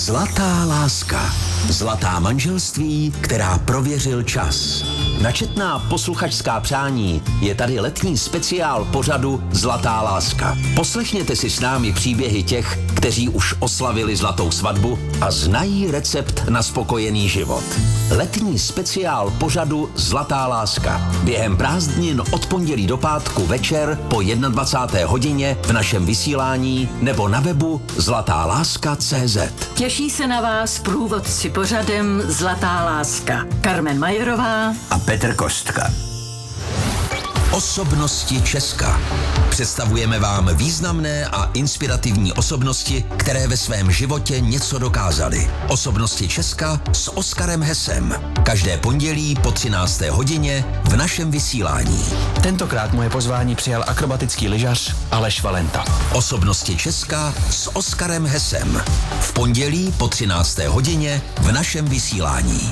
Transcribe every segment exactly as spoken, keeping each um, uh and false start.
Zlatá láska. Zlatá manželství, která prověřil čas. Na četná posluchačská přání je tady letní speciál pořadu Zlatá láska. Poslechněte si s námi příběhy těch, kteří už oslavili zlatou svatbu a znají recept na spokojený život. Letní speciál pořadu Zlatá láska. Během prázdnin od pondělí do pátku večer po dvacáté jedné hodině v našem vysílání nebo na webu zlatá láska tečka cé zet. Těší se na vás průvodci pořadem Zlatá láska. Carmen Majerová a Petr Kostka. Osobnosti Česka. Představujeme vám významné a inspirativní osobnosti, které ve svém životě něco dokázaly. Osobnosti Česka s Oskarem Hesem. Každé pondělí po třinácté hodině v našem vysílání. Tentokrát moje pozvání přijal akrobatický lyžař Aleš Valenta. Osobnosti Česka s Oskarem Hesem. V pondělí po třinácté hodině v našem vysílání.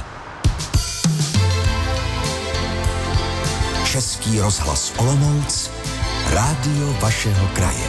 Český rozhlas Olomouc, rádio vašeho kraje.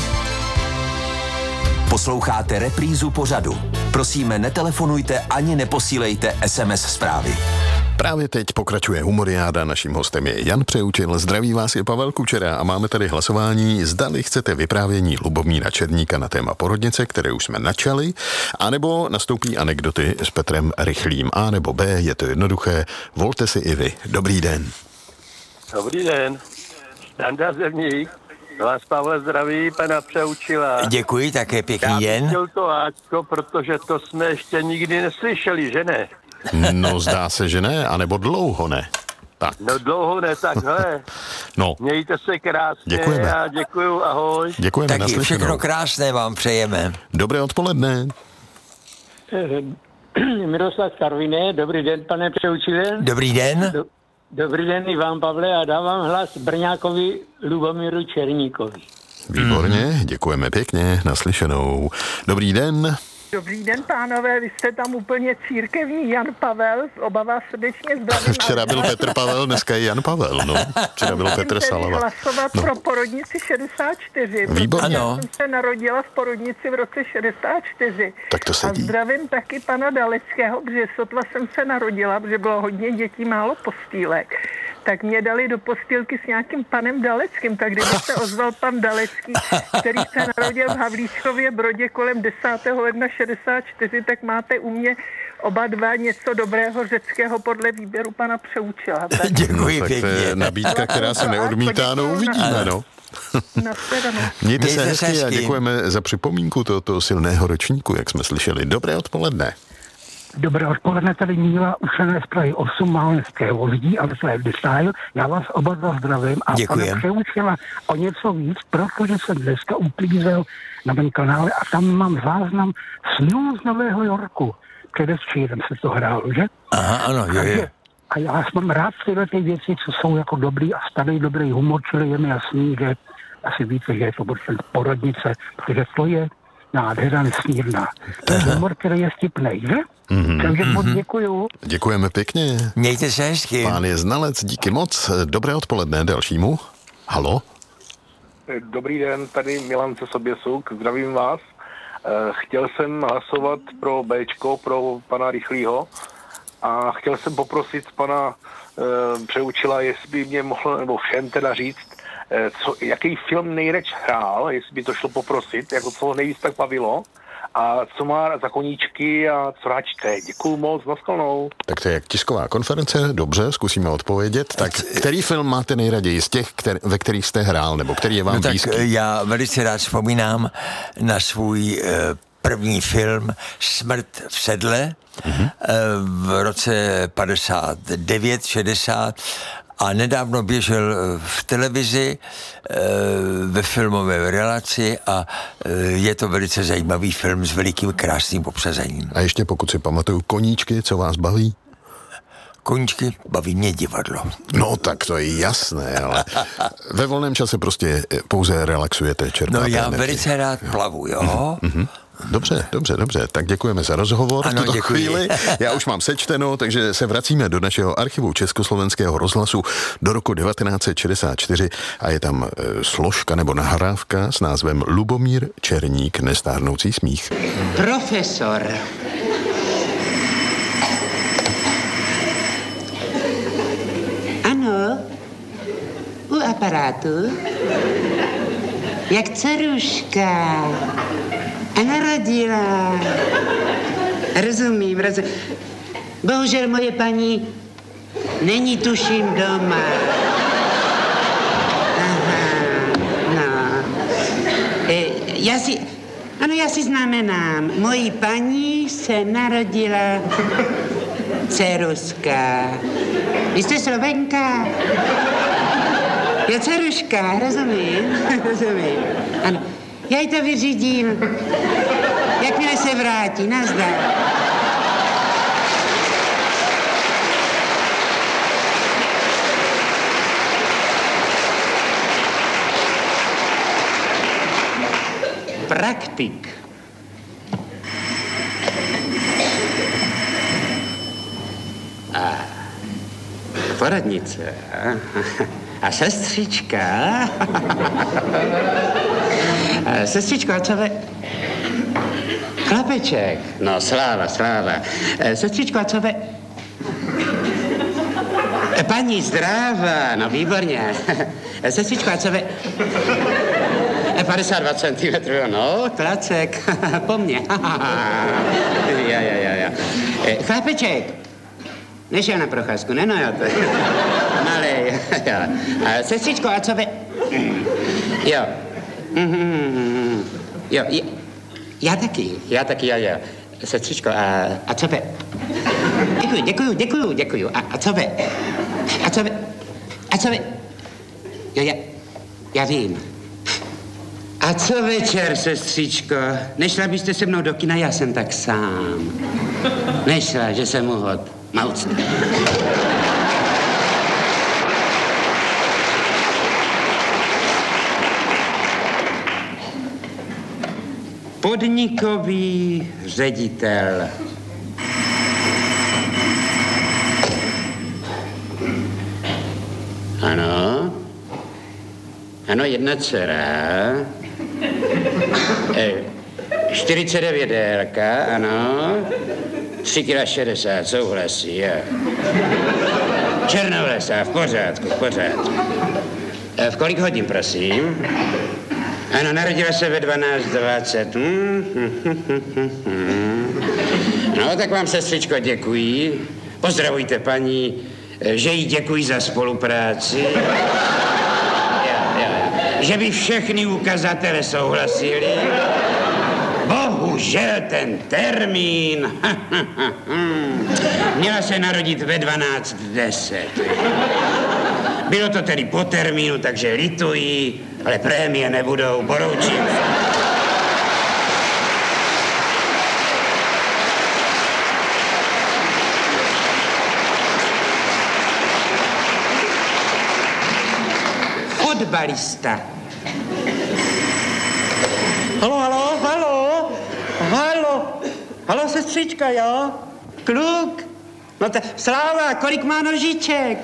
Posloucháte reprízu pořadu. Prosíme, netelefonujte ani neposílejte es em es zprávy. Právě teď pokračuje Humoriáda, naším hostem je Jan Přeučil, zdraví vás je Pavel Kučera a máme tady hlasování, zdali chcete vyprávění Lubomíra Černíka na téma porodnice, které už jsme načali, anebo nastoupí anekdoty s Petrem Rychlým, A nebo B, je to jednoduché, volte si i vy. Dobrý den. Dobrý den, Danda Zevník, vás Pavel zdraví, pana Přeučila. Děkuji, také pěkný Já den. Já chtěl to áčko, protože to jsme ještě nikdy neslyšeli, že ne? No, zdá se, že ne, anebo dlouho ne. Tak. No dlouho ne, tak hele. No. Mějte se krásně. Děkujeme. A děkuju, ahoj. Děkujeme, taky naslyšenou. Všechno krásné vám přejeme. Dobré odpoledne. Miroslav Karviné, dobrý den, pane Přeučile. Dobrý den. Do, dobrý den i vám, Pavle, a dávám hlas Brňákovi Lubomíru Černíkovi. Výborně, děkujeme pěkně, naslyšenou. Dobrý den. Dobrý den, pánové, vy jste tam úplně církevní Jan Pavel, oba vás srdečně zdravím. Včera byl Petr Pavel, dneska je Jan Pavel, no. Včera byl Petr Salava. Hlasovat no. pro porodnici šedesát čtyři. Výborně. Já jsem se narodila v porodnici v roce šedesát čtyři. Tak to sedí. A zdravím taky pana Daleckého, protože sotva jsem se narodila, protože bylo hodně dětí, málo postýlek. Tak mě dali do postýlky s nějakým panem Daleckým, tak kdyby se ozval pan Dalecký, který se narodil v Havlíčkově Brodě kolem desátého ledna šedesát čtyři, tak máte u mě oba dva něco dobrého řeckého podle výběru pana Přeučila. Tak... Děkuji no, tak to je nabídka, která se neodmítá, no uvidíme, no. Mějte se hezky a děkujeme za připomínku tohoto silného ročníku, jak jsme slyšeli. Dobré odpoledne. Dobré odpoledne, tady Míla Ušené z Prahy osm, Málenské Vozdí, ale to je Design. Já vás oba dva zdravím a Děkujem. pane Přeučila o něco víc, protože jsem dneska uklízel na mém kanále a tam mám záznam snů z Nového Yorku. Předevčírem se to hrálo, že? Aha, ano, jo, jo. A já mám rád tyhle ty věci, co jsou jako dobrý a starý dobrý humor, čili je mi jasný, že asi víte, že je to prostě porodnice, protože to je nádhera nesmírná. To je humor, který je vtipnej, že? Mm-hmm. Takže moc děkuju. Děkujeme pěkně. Mějte se hezky. Pán je znalec, díky moc. Dobré odpoledne dalšímu. Halo? Dobrý den, tady Milan ze Soběsuk, zdravím vás. Chtěl jsem hlasovat pro Bčko, pro pana Rychlýho a chtěl jsem poprosit pana e, Přeučila, jestli by mě mohl, nebo všem teda říct, e, co, jaký film nejradši hrál, jestli by to šlo poprosit, jako co nejvíc tak bavilo. A co má za koníčky a co rád čte. Děkuju moc, naschledanou. Tak to je jak tisková konference, dobře, zkusíme odpovědět. Tak který film máte nejraději z těch, který, ve kterých jste hrál, nebo který je vám no tak blízký? Já velice rád vzpomínám na svůj eh, první film Smrt v sedle mm-hmm. eh, v roce padesát devět šedesát a nedávno běžel v televizi, ve filmové relaci a je to velice zajímavý film s velikým krásným obsazením. A ještě pokud si pamatuju, koníčky, co vás baví? Koníčky, baví mě divadlo. No tak to je jasné, ale ve volném čase prostě pouze relaxujete, čerpáte No já energii. velice rád plavu, jo? Mm-hmm. Dobře, dobře, dobře. Tak děkujeme za rozhovor. Ano, v tuto děkuji. chvíli. Já už mám sečteno, takže se vracíme do našeho archivu Československého rozhlasu do roku devatenáct set šedesát čtyři a je tam e, složka nebo nahrávka s názvem Lubomír Černík, nestárnoucí smích. Profesor. Ano, u aparátu. Jak dceruška. A narodila. Rozumím, rozumím. Bohužel moje paní není tuším doma. Aha, no. E, já si, ano, já si znamenám. Mojí paní se narodila dceruška. Vy jste Slovenka? Jo, dceruška, rozumím, rozumím. Ano, já jí to vyřídím. Jakmile se vrátí, nazdar. Praktik. A poradnice. A sestřička. A sestřičko, a co ve... Chlapeček. No, sláva, sláva. Sestřičko, a co ve... Paní zdráva, no výborně. Sestřičko, a co ve... padesát dva centimetrů, no, klacek, po mně. ja, ja, ja, ja. Chlapeček, nešel na procházku, ne, no jo, to malej, jo. A sestřičko, a co ve... Jo. Mm-hmm. Jo, je... já taky, já taky, jo, jo. Sestřičko, a, a co ve... Děkuju, děkuju, děkuju, děkuju. A, a co ve... A co ve... A co ve... Jo, já... Já vím. A co večer, sestřičko? Nešla byste se mnou do kina, já jsem tak sám. Nešla, že jsem uhod. Mauc. Podnikový ředitel. Ano. Ano, jedna dcera. E, čtyřicet devět délka, ano. tři kila šedesát, souhlasí, jo. Černovlasá, v pořádku, v pořádku. E, v kolik hodin, prosím? Ano, narodila se ve dvanáct dvacet. Hmm, hm, hm, hm, hm. No, tak vám, sestřičko, děkuji. Pozdravujte paní, že jí děkuji za spolupráci. Že by všechny ukazatele souhlasili. Bohužel ten termín. Měla se narodit ve dvanáct deset. Bylo to tedy po termínu, takže lituji, ale prémie nebudou, poroučím. Fotbalista. Halo, halo, halo, halo, halo, sestřička, jo? Kluk? No to, Sláva, kolik má nožiček?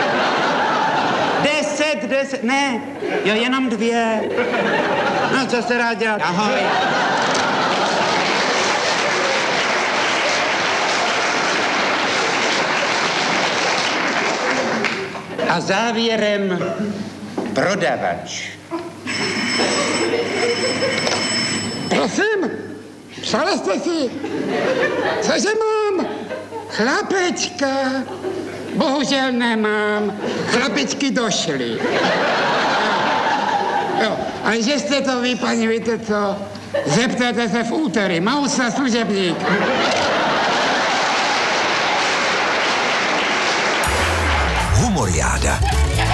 Deset, deset, ne, jo, jenom dvě. No, co se rád dělat? Ahoj. A závěrem prodavač. Prosím, psali jste si, cože mám? Chlapečka. Bohužel nemám. Chlapečky došly. Jo, a že jste to vy, paní, víte co? Zeptejte se v úterý. Maus na služebník. Humoriáda.